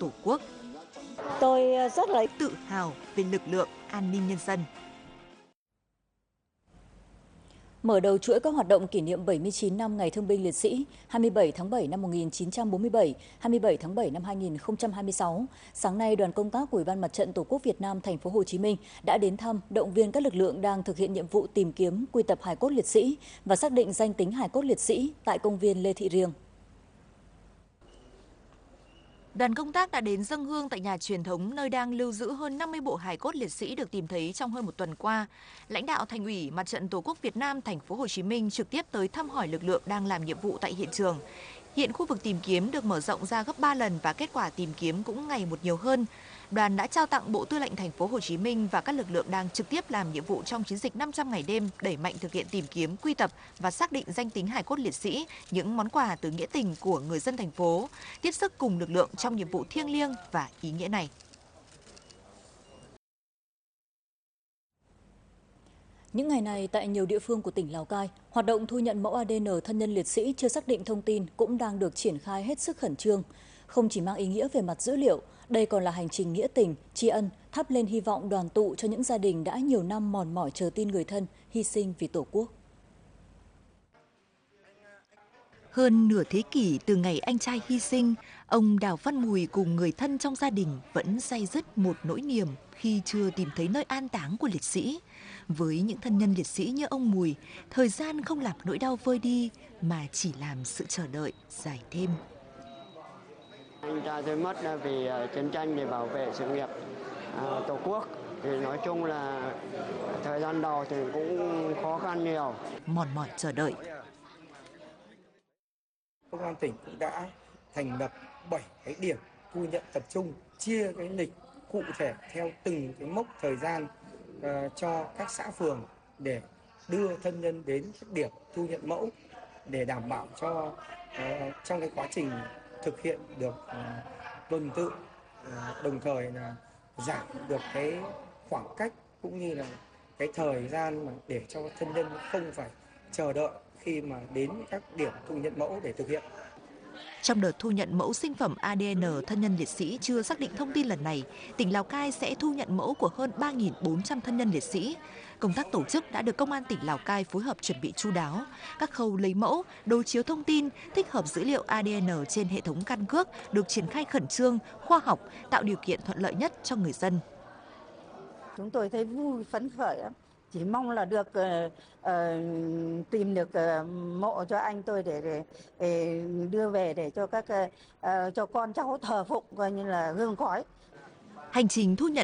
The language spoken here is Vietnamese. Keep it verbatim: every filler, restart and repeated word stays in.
Tổ quốc. Tôi rất là tự hào về lực lượng an ninh nhân dân. Mở đầu chuỗi các hoạt động kỷ niệm bảy mươi chín năm Ngày Thương binh Liệt sĩ hai mươi bảy tháng bảy năm một nghìn chín trăm bốn mươi bảy, hai mươi bảy tháng bảy năm hai nghìn không trăm hai mươi sáu, sáng nay đoàn công tác của Ủy ban Mặt trận Tổ quốc Việt Nam thành phố Hồ Chí Minh đã đến thăm, động viên các lực lượng đang thực hiện nhiệm vụ tìm kiếm, quy tập hài cốt liệt sĩ và xác định danh tính hài cốt liệt sĩ tại công viên Lê Thị Riêng. Đoàn công tác đã đến dâng hương tại nhà truyền thống nơi đang lưu giữ hơn năm mươi bộ hài cốt liệt sĩ được tìm thấy trong hơn một tuần qua. Lãnh đạo Thành ủy Mặt trận Tổ quốc Việt Nam thành phố Hồ Chí Minh trực tiếp tới thăm hỏi lực lượng đang làm nhiệm vụ tại hiện trường. Hiện khu vực tìm kiếm được mở rộng ra gấp ba lần và kết quả tìm kiếm cũng ngày một nhiều hơn. Đoàn đã trao tặng Bộ Tư lệnh thành phố Hồ Chí Minh và các lực lượng đang trực tiếp làm nhiệm vụ trong chiến dịch năm trăm ngày đêm đẩy mạnh thực hiện tìm kiếm, quy tập và xác định danh tính hài cốt liệt sĩ, những món quà từ nghĩa tình của người dân thành phố, tiếp sức cùng lực lượng trong nhiệm vụ thiêng liêng và ý nghĩa này. Những ngày này, tại nhiều địa phương của tỉnh Lào Cai, hoạt động thu nhận mẫu a đê en thân nhân liệt sĩ chưa xác định thông tin cũng đang được triển khai hết sức khẩn trương. Không chỉ mang ý nghĩa về mặt dữ liệu, đây còn là hành trình nghĩa tình, tri ân, thắp lên hy vọng đoàn tụ cho những gia đình đã nhiều năm mòn mỏi chờ tin người thân, hy sinh vì Tổ quốc. Hơn nửa thế kỷ từ ngày anh trai hy sinh, ông Đào Văn Mùi cùng người thân trong gia đình vẫn day dứt một nỗi niềm khi chưa tìm thấy nơi an táng của liệt sĩ. Với những thân nhân liệt sĩ như ông Mùi, thời gian không làm nỗi đau vơi đi mà chỉ làm sự chờ đợi dài thêm. Anh trai tôi mất vì chiến tranh để bảo vệ sự nghiệp Tổ quốc. Thì nói chung là thời gian đầu thì cũng khó khăn nhiều. Mòn mỏi chờ đợi. Công an tỉnh cũng đã thành lập bảy cái điểm thu nhận tập trung, chia cái lịch cụ thể theo từng cái mốc thời gian uh, cho các xã phường để đưa thân nhân đến các điểm thu nhận mẫu để đảm bảo cho uh, trong cái quá trình thực hiện được uh, tuần tự, uh, đồng thời là giảm được cái khoảng cách cũng như là cái thời gian mà để cho thân nhân không phải chờ đợi khi mà đến các điểm thu nhận mẫu để thực hiện. Trong đợt thu nhận mẫu sinh phẩm a đê en thân nhân liệt sĩ chưa xác định thông tin lần này, tỉnh Lào Cai sẽ thu nhận mẫu của hơn ba nghìn bốn trăm thân nhân liệt sĩ. Công tác tổ chức đã được Công an tỉnh Lào Cai phối hợp chuẩn bị chu đáo. Các khâu lấy mẫu, đối chiếu thông tin, tích hợp dữ liệu a đê en trên hệ thống căn cước được triển khai khẩn trương, khoa học, tạo điều kiện thuận lợi nhất cho người dân. Chúng tôi thấy vui, phấn khởi lắm. Chỉ mong là được uh, uh, tìm được uh, mộ cho anh tôi để, để, để đưa về để cho các uh, cho con cháu thờ phụng coi như là hương khói. Hành trình thu nhận